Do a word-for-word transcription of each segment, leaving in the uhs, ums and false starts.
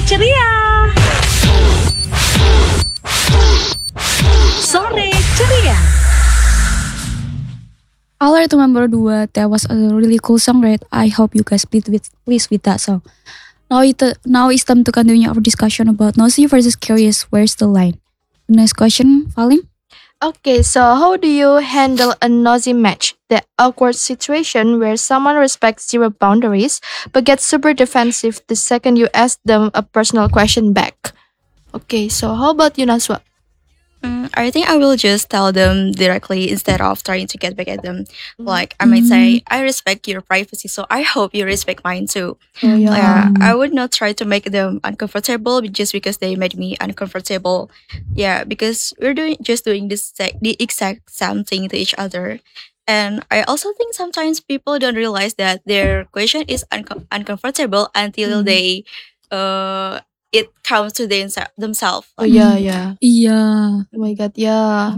ceria. Sore ceria. Alright, number dua, that was a really cool song, right? I hope you guys pleased with, pleased with that song. Now, it, now it's time to continue our discussion about nosy versus curious. Where's the line? Next question, Valim? Okay, so how do you handle a nosy match? The awkward situation where someone respects zero boundaries but gets super defensive the second you ask them a personal question back. Okay, so how about you, Naswa? Mm, I think I will just tell them directly instead of trying to get back at them. Like I might say, I respect your privacy, so I hope you respect mine too. Oh, yeah. Yeah, I would not try to make them uncomfortable just because they made me uncomfortable. Yeah, because we're doing just doing this sa- the exact same thing to each other. And I also think sometimes people don't realize that their question is unco- uncomfortable until Mhm. they uh it comes to them- themselves. Oh, yeah, yeah. Yeah. Oh my god, yeah.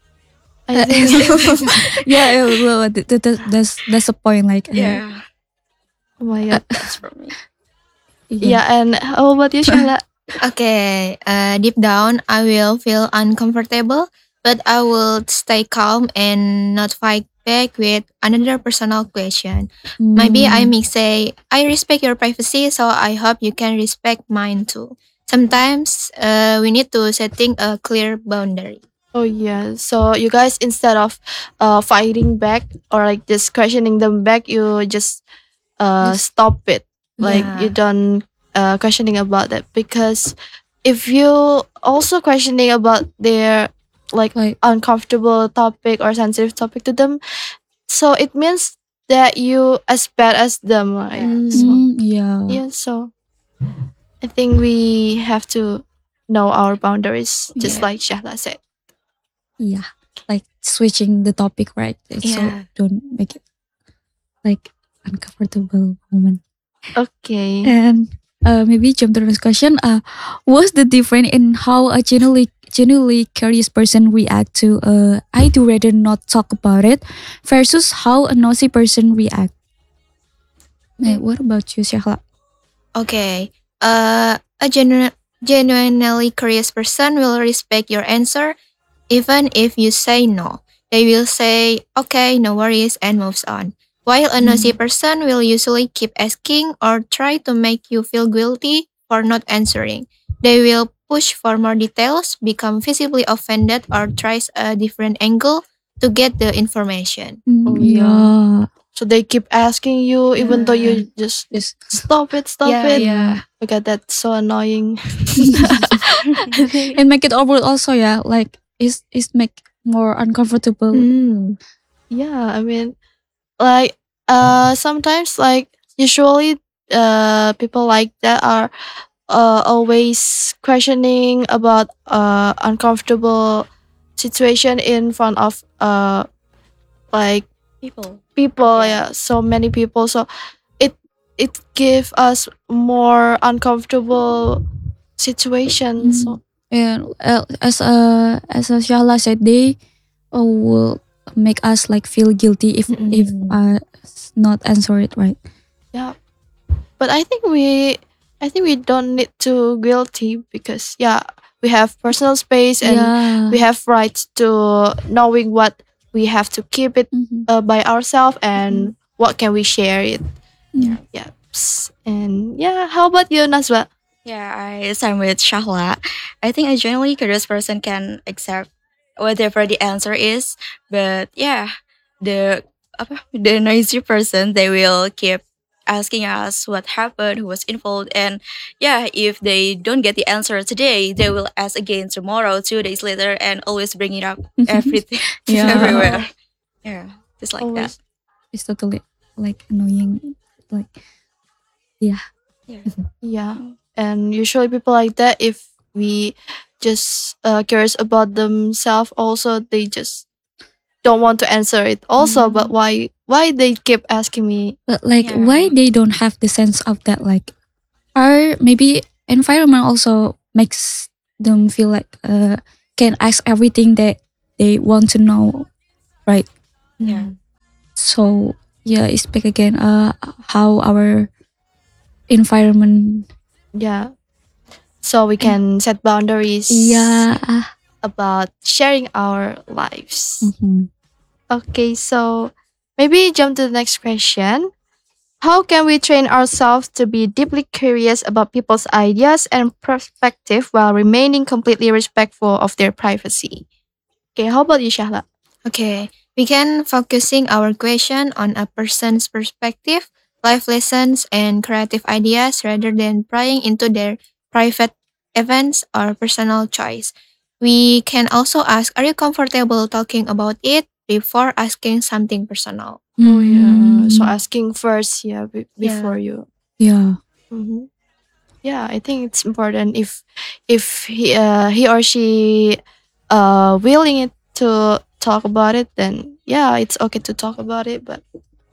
I Uh, think, yeah, yeah, well, that, that, that- that's that's a point. Like, uh, Yeah, oh my god. that's for me. Yeah, and how about you, Shahla? Okay, uh, deep down, I will feel uncomfortable, but I will stay calm and not fight back with another personal question. Maybe I mm, may say, I respect your privacy, so I hope you can respect mine too. Sometimes uh, we need to setting a clear boundary. Oh yeah. So you guys, instead of uh fighting back or like just questioning them back, you just uh Just- stop it. Like you Yeah. don't uh questioning about that, because if you also questioning about their like like, uncomfortable topic or sensitive topic to them, so it means that you as bad as them, right? Mm. So mm, yeah, yeah, so I think we have to know our boundaries, just Yeah. like Shahla said. yeah, like switching the topic, right? So Yeah. don't make it like uncomfortable moment. Okay. And uh, maybe jump to the next question. Uh, what's the difference in how a genuinely genuinely curious person react to uh, I do rather not talk about it versus how a nosy person react? Eh, what about you, Shahla? Okay. Uh, a genu- genuinely curious person will respect your answer, even if you say no. They will say, okay, no worries, and moves on. While a nosy person will usually keep asking or try to make you feel guilty for not answering. They will push for more details, become visibly offended, or tries a different angle to get the information. Mm, Oh, yeah. So they keep asking you, even though Yeah. you just Just stop it, stop Yeah, it. yeah. Oh god, that's so annoying. I think. and make it over also, yeah. Like it's it's make more uncomfortable. Mm. Yeah, I mean, like, uh, sometimes, like, usually, uh, people like that are uh always questioning about uh uncomfortable situation in front of uh like People. people. Yeah. Yeah, so many people. So it it give us more uncomfortable situations. So And uh, as uh, as uh, Shahla said, they uh, will make us like feel guilty if if Mm-mm. uh not answer it right. yeah, but I think we I think we don't need to guilty, because yeah, we have personal space and yeah. we have rights to knowing what we have to keep it Mhm. uh, by ourselves, and what can we share it. Yeah. Yeah. And yeah, how about you, Naswa? Yeah, I same with Shahla. I think a genuinely curious person can accept whatever the answer is, but yeah, the apa, the noisy person, they will keep asking us what happened, who was involved, and yeah, if they don't get the answer today, they will ask again tomorrow, two days later, and always bring it up everything Yeah. everywhere. Yeah, just like Always. It's totally like annoying. Like yeah. that. Yeah. Yeah. And usually people like that, if we just uh, curious about themselves also, they just don't want to answer it also. But why why they keep asking me? But like Yeah. why they don't have the sense of that, like or maybe environment also makes them feel like uh can ask everything that they want to know, right? Yeah. So yeah, it's back again uh how our environment. Yeah. so we can set boundaries Yeah. about sharing our lives. Mhm. Okay, so maybe jump to the next question. How can we train ourselves to be deeply curious about people's ideas and perspective while remaining completely respectful of their privacy? Okay, how about you, Shahla? Okay, we can focusing our question on a person's perspective, life lessons, and creative ideas rather than prying into their private events or personal choice. We can also ask, are you comfortable talking about it before asking something personal? Oh yeah, so Mm. asking first, yeah, be- Yeah. before you. Yeah. Mhm. Yeah, I think it's important if if he uh, he or she uh willing it to talk about it, then yeah, it's okay to talk about it. But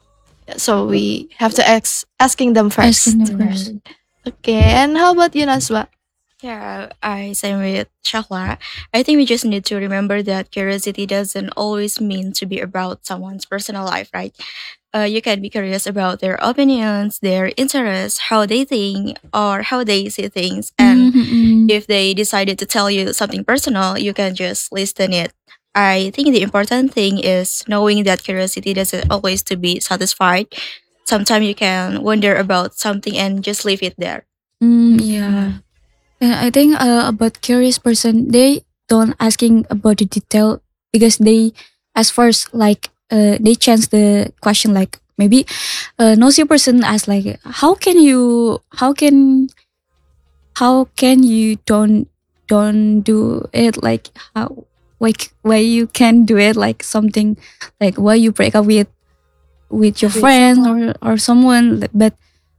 so we have to ask asking them first. Asking them first. Okay, and how about you, Naswa? Yeah, I same with Shahla. I think we just need to remember that curiosity doesn't always mean to be about someone's personal life, right? Uh, you can be curious about their opinions, their interests, how they think, or how they see things. And Mhm. if they decided to tell you something personal, you can just listen it. I think the important thing is knowing that curiosity doesn't always to be satisfied. Sometimes you can wonder about something and just leave it there. Mm, yeah. And I think uh, about curious person, they don't asking about the detail because they ask first like uh, they change the question like maybe uh, nosy person ask like how can you how can how can you don't don't do it like how like why you can do it like something like why you break up with with your With friend someone. or or someone like, but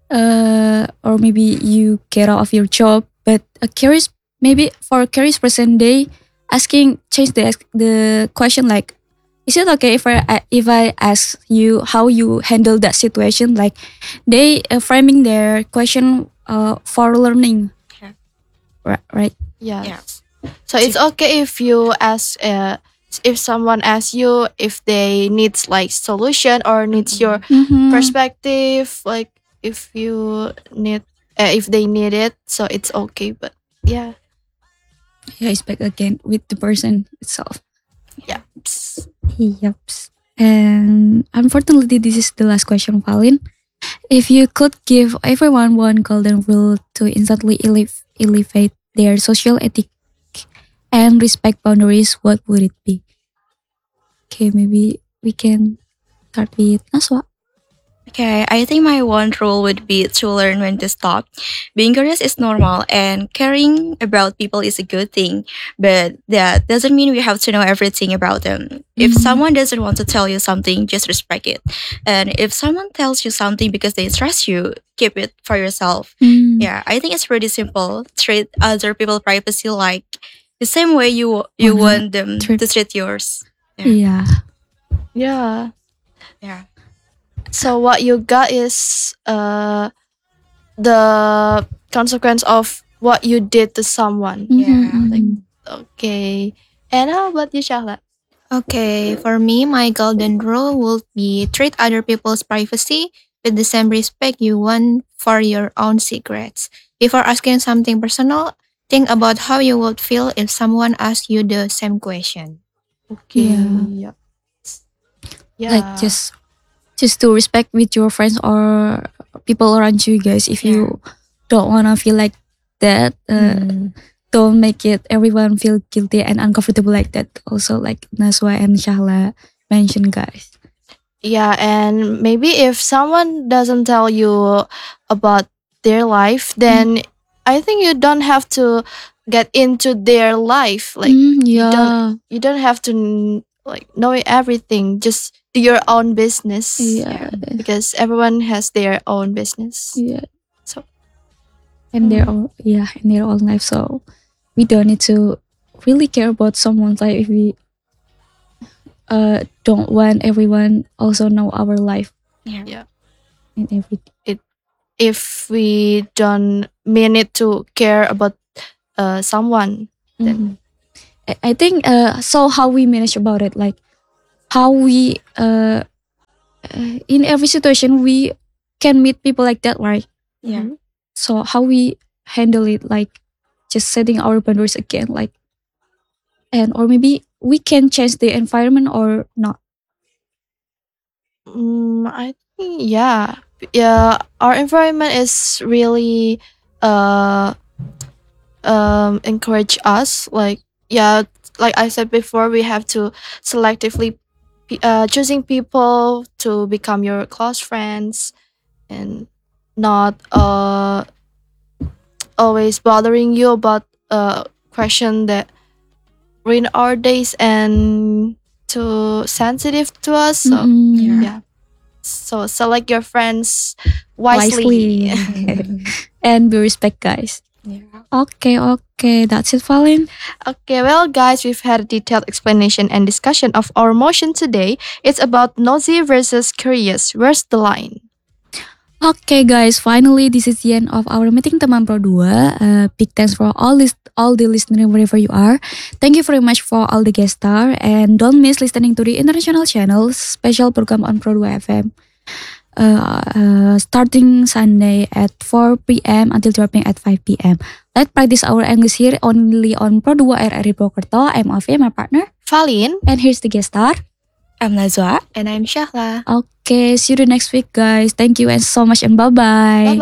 uh or maybe you get out of your job but a curious maybe for a curious person they asking change the the question like is it okay if I I- if I ask you how you handle that situation like they uh, framing their question uh for learning. Yeah. Right, right. Yes. Yeah. So it's okay if you ask uh, if someone asks you if they needs like solution or needs your Mhm. perspective, like if you need uh, if they need it, so it's okay. But yeah, Yeah, it's back again with the person itself. yeah. Yep. And unfortunately, this is the last question, Valin. If you could give everyone one golden rule to instantly elef- elevate their social ethic and respect boundaries, what would it be? Okay, maybe we can start with Naswa. Okay, I think my one rule would be to learn when to stop. Being curious is normal and caring about people is a good thing, but that doesn't mean we have to know everything about them. If Mhm. someone doesn't want to tell you something, just respect it. And if someone tells you something because they trust you, keep it for yourself. Mm, Yeah, I think it's pretty simple. Treat other people's privacy like the same way you you Wanna want them treat- to treat yours. Yeah. Yeah. Yeah. So what you got is uh the consequence of what you did to someone. Mhm, Yeah. Like mhm. okay. And how about you, Shahla? Okay, for me, my golden rule would be treat other people's privacy with the same respect you want for your own secrets. Before asking something personal, think about how you would feel if someone asked you the same question. Okay. Yeah. Yeah. Yeah. Like just just to respect with your friends or people around you guys. If you don't wanna feel like that, uh, Mm. don't make it everyone feel guilty and uncomfortable like that. Also, like Naswa and Shahla mentioned, guys. Yeah, and maybe if someone doesn't tell you about their life, then I think you don't have to get into their life. Like Mm, you don't yeah, you don't have to n- like know everything. Just do your own business. yeah, Because everyone has their own business. yeah, So and their mm, own yeah, in their own life. So we don't need to really care about someone's life if we uh don't want everyone also know our life Yeah. Yeah. and everything. if we don't mean it to care about uh, someone, then Mhm. I I think uh so how we manage about it like how we uh uh, in every situation we can meet people like that right Yeah. mhm. so how we handle it like just setting our boundaries again, like, and or maybe we can change the environment or not. Mm, I think yeah, yeah. Our environment is really uh um encourage us. Like yeah, like I said before, we have to selectively pe- uh choosing people to become your close friends and not uh always bothering you about a question that ruin our days and too sensitive to us. So Mm-mm. Yeah. yeah. So select your friends wisely. Wisely. And be respect, guys. Yeah. Okay, okay, that's it, Valen. Okay, well, guys, we've had a detailed explanation and discussion of our motion today. It's about nosy versus curious. Where's the line? Okay, guys, finally this is the end of our meeting teman Pro dua. Uh, big thanks for all this, all the listener wherever you are. Thank you very much for all the guest star, and don't miss listening to the international channel special program on Pro dua F M. Uh, uh, starting Sunday at four p.m. until dropping at five p.m. Let's practice our English here only on Pro dua R R I Purwokerto. I'm Avi, my partner, Falin. and here's the guest star. I'm Nazwa. And I'm Shahla. Okay, see you the next week, guys. Thank you and so much, and bye bye. Bye bye.